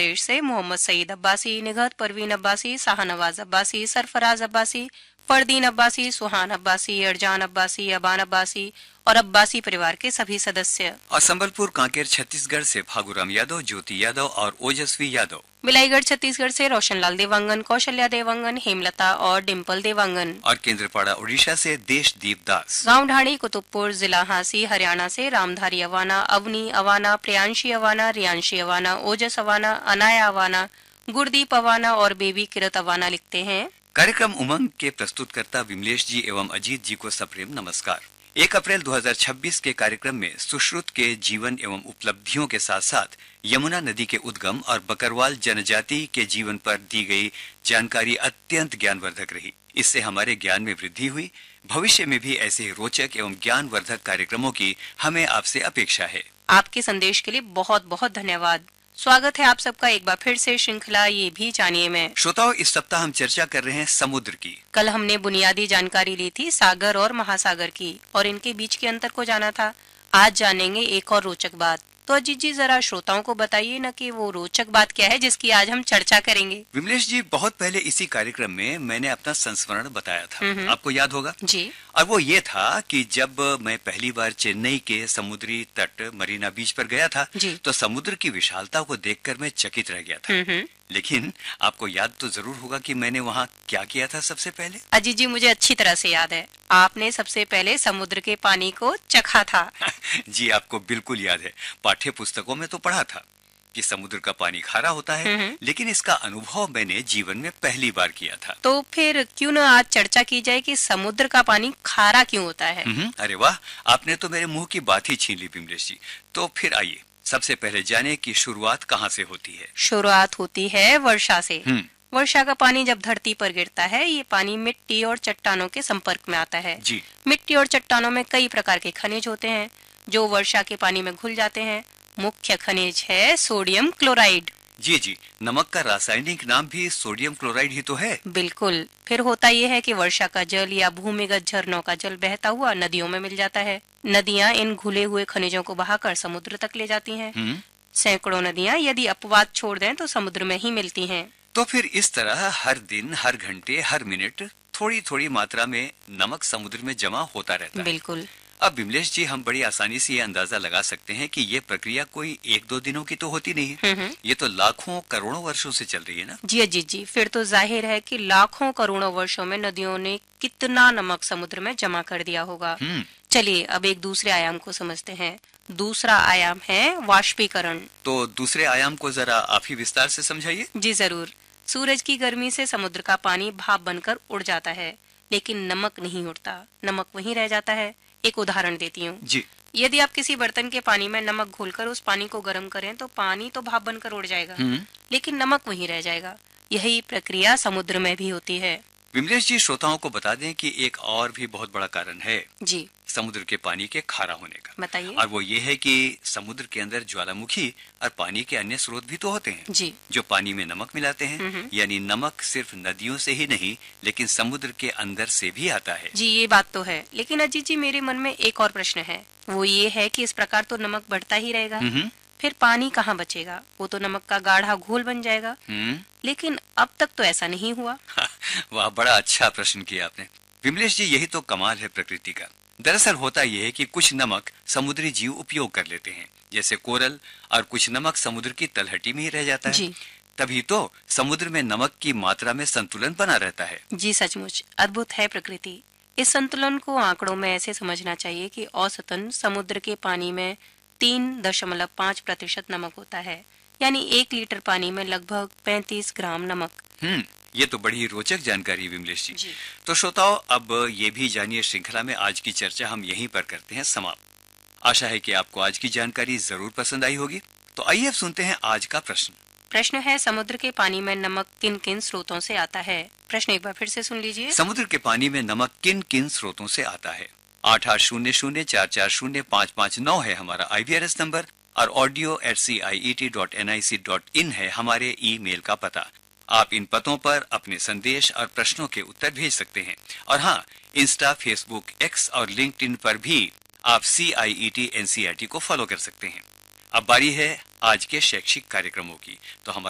प्रदेश से मोहम्मद सईद अब्बासी, निगहत परवीन अब्बासी, शाहनवाज अब्बासी, सरफराज अब्बासी, फरदीन अब्बासी, सुहान अब्बासी, अरजान अब्बासी, अबान अब्बासी और अब्बासी परिवार के सभी सदस्य। और संबलपुर कांकेर छत्तीसगढ़ से फागुराम यादव, ज्योति यादव और ओजस्वी यादव। बिलाईगढ़ छत्तीसगढ़ से रोशनलाल देवांगन, कौशल्या देवांगन, हेमलता और डिम्पल देवांगन। और केंद्रपाड़ा उड़ीसा से देशदीप दास। गांव ढाणी कुतुबपुर जिला हांसी हरियाणा से रामधारी अवाना, अवनी अवाना, प्रियांशी अवाना, रियांशी अवाना, ओजस अवाना, अनाया अवाना, गुरदीप अवाना और बेबी किरत अवाना लिखते हैं। कार्यक्रम उमंग के प्रस्तुतकर्ता विमलेश जी एवं अजीत जी को सप्रेम नमस्कार। 1 अप्रैल 2026 के कार्यक्रम में सुश्रुत के जीवन एवं उपलब्धियों के साथ साथ यमुना नदी के उद्गम और बकरवाल जनजाति के जीवन पर दी गई जानकारी अत्यंत ज्ञानवर्धक रही। इससे हमारे ज्ञान में वृद्धि हुई। भविष्य में भी ऐसे रोचक एवं ज्ञानवर्धक कार्यक्रमों की हमें आपसे अपेक्षा है। आपके संदेश के लिए बहुत बहुत धन्यवाद। स्वागत है आप सबका एक बार फिर से श्रृंखला ये भी जानिए में। श्रोताओं, इस सप्ताह हम चर्चा कर रहे हैं समुद्र की। कल हमने बुनियादी जानकारी ली थी सागर और महासागर की और इनके बीच के अंतर को जाना था। आज जानेंगे एक और रोचक बात। तो अजीत जी जरा श्रोताओं को बताइए न कि वो रोचक बात क्या है जिसकी आज हम चर्चा करेंगे। विमलेश जी, बहुत पहले इसी कार्यक्रम में मैंने अपना संस्मरण बताया था, आपको याद होगा जी। और वो ये था कि जब मैं पहली बार चेन्नई के समुद्री तट मरीना बीच पर गया था तो समुद्र की विशालता को देखकर मैं चकित रह गया था। लेकिन आपको याद तो जरूर होगा कि मैंने वहाँ क्या किया था सबसे पहले। अजीत जी, मुझे अच्छी तरह से याद है। आपने सबसे पहले समुद्र के पानी को चखा था। जी, आपको बिल्कुल याद है। पाठ्य पुस्तकों में तो पढ़ा था कि समुद्र का पानी खारा होता है, लेकिन इसका अनुभव मैंने जीवन में पहली बार किया था। तो फिर क्यों न आज चर्चा की जाए कि समुद्र का पानी खारा क्यों होता है। अरे वाह, आपने तो मेरे मुंह की बात ही छीन ली विमलेश जी। तो फिर आइए सबसे पहले जाने की शुरुआत कहाँ से होती है। शुरुआत होती है वर्षा से। वर्षा का पानी जब धरती पर गिरता है, ये पानी मिट्टी और चट्टानों के संपर्क में आता है। जी। मिट्टी और चट्टानों में कई प्रकार के खनिज होते हैं जो वर्षा के पानी में घुल जाते हैं। मुख्य खनिज है सोडियम क्लोराइड। जी जी, नमक का रासायनिक नाम भी सोडियम क्लोराइड ही तो है। बिल्कुल। फिर होता यह है कि वर्षा का जल या भूमिगत झरनों का जल बहता हुआ नदियों में मिल जाता है। नदियां इन घुले हुए खनिजों को बहाकर समुद्र तक ले जाती हैं। सैकड़ों नदियां यदि अपवाद छोड़ दें तो समुद्र में ही मिलती हैं। तो फिर इस तरह हर दिन, हर घंटे, हर मिनट थोड़ी थोड़ी मात्रा में नमक समुद्र में जमा होता रहता है। बिल्कुल। अब विमलेश जी, हम बड़ी आसानी से ये अंदाजा लगा सकते हैं कि ये प्रक्रिया कोई 1-2 दिनों की तो होती नहीं है। ये तो लाखों करोड़ों वर्षों से चल रही है ना। जी अजीत जी, फिर तो जाहिर है कि लाखों करोड़ों वर्षों में नदियों ने कितना नमक समुद्र में जमा कर दिया होगा। चलिए अब एक दूसरे आयाम को समझते हैं। दूसरा आयाम है वाष्पीकरण। तो दूसरे आयाम को जरा आप ही विस्तार से समझाइए। जी जरूर। सूरज की गर्मी से समुद्र का पानी भाप बनकर उड़ जाता है, लेकिन नमक नहीं उड़ता, नमक वहीं रह जाता है। एक उदाहरण देती हूँ जी। यदि आप किसी बर्तन के पानी में नमक घोलकर उस पानी को गर्म करें तो पानी तो भाप बनकर उड़ जाएगा, लेकिन नमक वहीं रह जाएगा। यही प्रक्रिया समुद्र में भी होती है। विमलेश जी, श्रोताओं को बता दें कि एक और भी बहुत बड़ा कारण है जी समुद्र के पानी के खारा होने का। बताइए। और वो ये है कि समुद्र के अंदर ज्वालामुखी और पानी के अन्य स्रोत भी तो होते हैं जी। जो पानी में नमक मिलाते हैं। यानी नमक सिर्फ नदियों से ही नहीं लेकिन समुद्र के अंदर से भी आता है। जी ये बात तो है, लेकिन अजीत जी मेरे मन में एक और प्रश्न है। वो ये है कि इस प्रकार तो नमक बढ़ता ही रहेगा, फिर पानी कहाँ बचेगा? वो तो नमक का गाढ़ा घोल बन जाएगा। लेकिन अब तक तो ऐसा नहीं हुआ। वाह, बड़ा अच्छा प्रश्न किया आपने विमलेश जी। यही तो कमाल है प्रकृति का। दरअसल होता यह है कि कुछ नमक समुद्री जीव उपयोग कर लेते हैं, जैसे कोरल, और कुछ नमक समुद्र की तलहटी में ही रह जाता है। जी। तभी तो समुद्र में नमक की मात्रा में संतुलन बना रहता है। जी सचमुच अद्भुत है प्रकृति। इस संतुलन को आंकड़ों में ऐसे समझना चाहिए कि औसतन समुद्र के पानी में 3.5% नमक होता है, यानी 1 लीटर पानी में लगभग 35 ग्राम नमक। ये तो बड़ी रोचक जानकारी विमलेश जी। तो श्रोताओं, अब ये भी जानिए श्रृंखला में आज की चर्चा हम यहीं पर करते हैं समाप्त। आशा है कि आपको आज की जानकारी जरूर पसंद आई होगी। तो आइए अब सुनते हैं आज का प्रश्न। प्रश्न है, समुद्र के पानी में नमक किन किन स्रोतों से आता है? प्रश्न एक बार फिर से सुन लीजिए। समुद्र के पानी में नमक किन किन स्रोतों से आता है? 8800440559 है हमारा IVRS नंबर और audio@ciet.nic.in है हमारे ईमेल का पता। आप इन पतों पर अपने संदेश और प्रश्नों के उत्तर भेज सकते हैं। और हाँ, इंस्टा, फेसबुक, एक्स और लिंक्डइन पर भी आप CIET NCERT को फॉलो कर सकते हैं। अब बारी है आज के शैक्षिक कार्यक्रमों की। तो हमारा